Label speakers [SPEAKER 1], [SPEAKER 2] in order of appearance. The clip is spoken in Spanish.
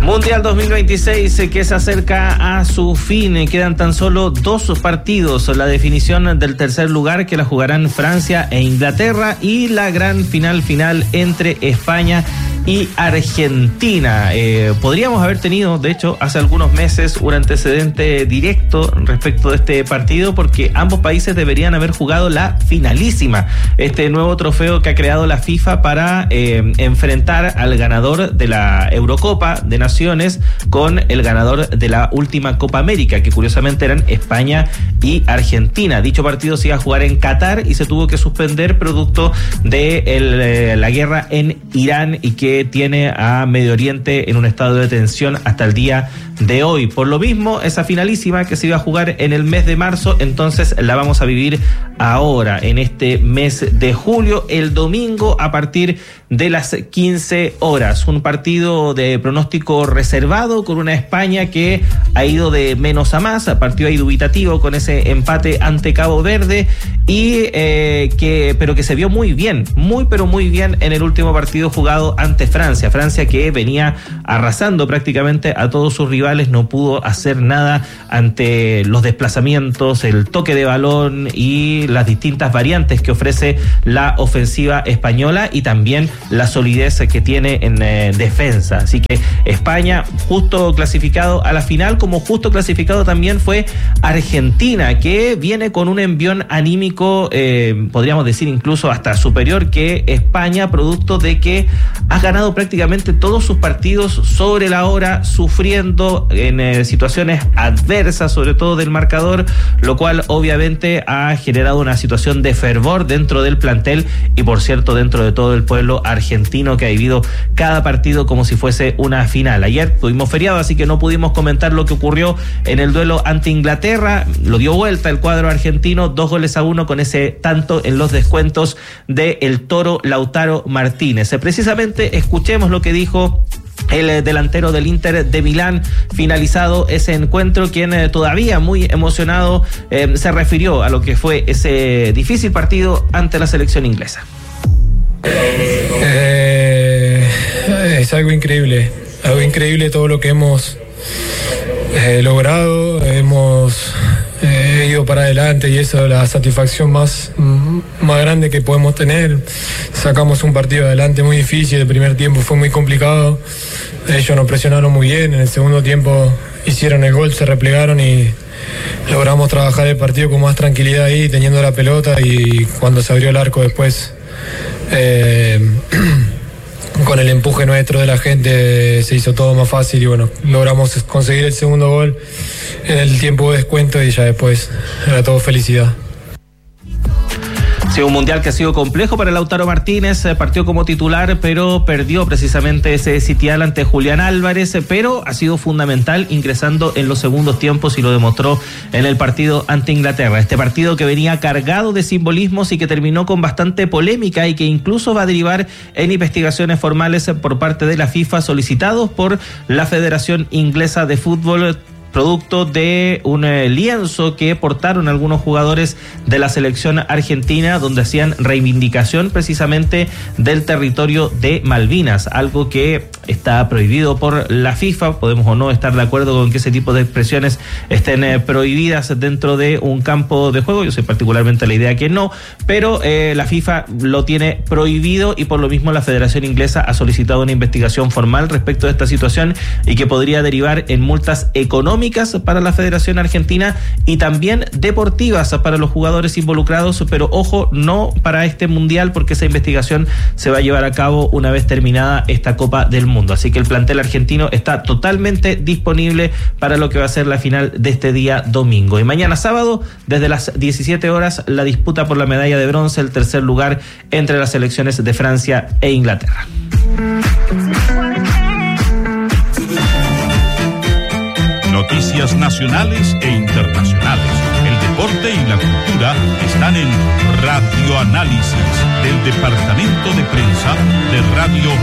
[SPEAKER 1] Mundial 2026 que se acerca a su fin. Quedan tan solo 2 partidos. La definición del tercer lugar, que la jugarán Francia e Inglaterra, y la gran final entre España y Argentina. Podríamos haber tenido, de hecho, hace algunos meses un antecedente directo respecto de este partido, porque ambos países deberían haber jugado la finalísima, este nuevo trofeo que ha creado la FIFA para enfrentar al ganador de la Eurocopa de Naciones con el ganador de la última Copa América, que curiosamente eran España y Argentina. Dicho partido se iba a jugar en Qatar y se tuvo que suspender producto de la guerra en Irán, y que tiene a Medio Oriente en un estado de tensión hasta el día de hoy. Por lo mismo, esa finalísima que se iba a jugar en el mes de marzo, entonces la vamos a vivir ahora, en este mes de julio, el domingo a partir de las 15 horas. Un partido de pronóstico reservado, con una España que ha ido de menos a más, partido ahí dubitativo con ese empate ante Cabo Verde, y pero que se vio muy bien, muy bien en el último partido jugado ante Francia, que venía arrasando prácticamente a todos sus rivales, no pudo hacer nada ante los desplazamientos, el toque de balón y las distintas variantes que ofrece la ofensiva española, y también la solidez que tiene en defensa. Así que España justo clasificado a la final, como justo clasificado también fue Argentina, que viene con un envión anímico, podríamos decir incluso hasta superior que España, producto de que ha ganado prácticamente todos sus partidos sobre la hora, sufriendo en situaciones adversas, sobre todo del marcador, lo cual obviamente ha generado una situación de fervor dentro del plantel y, por cierto, dentro de todo el pueblo argentino, que ha vivido cada partido como si fuese una final. Ayer tuvimos feriado, así que no pudimos comentar lo que ocurrió en el duelo ante Inglaterra. Lo dio vuelta el cuadro argentino, 2-1 con ese tanto en los descuentos de el Toro Lautaro Martínez. Precisamente escuchemos lo que dijo el delantero del Inter de Milán, finalizado ese encuentro, quien todavía muy emocionado se refirió a lo que fue ese difícil partido ante la selección inglesa.
[SPEAKER 2] Es algo increíble todo lo que hemos logrado, hemos ido para adelante, y eso es la satisfacción más grande que podemos tener. Sacamos un partido adelante muy difícil, el primer tiempo fue muy complicado, ellos nos presionaron muy bien, en el segundo tiempo hicieron el gol, se replegaron y logramos trabajar el partido con más tranquilidad ahí, teniendo la pelota, y cuando se abrió el arco después, con el empuje nuestro de la gente, se hizo todo más fácil, y bueno, logramos conseguir el segundo gol en el tiempo de descuento, y ya después era todo felicidad.
[SPEAKER 1] Sí, un mundial que ha sido complejo para Lautaro Martínez, partió como titular, pero perdió precisamente ese sitial ante Julián Álvarez, pero ha sido fundamental ingresando en los segundos tiempos, y lo demostró en el partido ante Inglaterra. Este partido que venía cargado de simbolismos y que terminó con bastante polémica, y que incluso va a derivar en investigaciones formales por parte de la FIFA, solicitados por la Federación Inglesa de Fútbol, producto de un lienzo que portaron algunos jugadores de la selección argentina, donde hacían reivindicación precisamente del territorio de Malvinas, algo que está prohibido por la FIFA. Podemos o no estar de acuerdo con que ese tipo de expresiones estén prohibidas dentro de un campo de juego. Yo soy particularmente la idea que no, pero la FIFA lo tiene prohibido, y por lo mismo la Federación Inglesa ha solicitado una investigación formal respecto de esta situación, y que podría derivar en multas económicas para la Federación Argentina y también deportivas para los jugadores involucrados, pero ojo, no para este mundial, porque esa investigación se va a llevar a cabo una vez terminada esta Copa del Mundo. Así que el plantel argentino está totalmente disponible para lo que va a ser la final de este día domingo. Y mañana sábado, desde las 17 horas, la disputa por la medalla de bronce, el tercer lugar entre las selecciones de Francia e Inglaterra.
[SPEAKER 3] Noticias nacionales e internacionales. El deporte y la cultura están en Radio Análisis, del Departamento de Prensa de Radio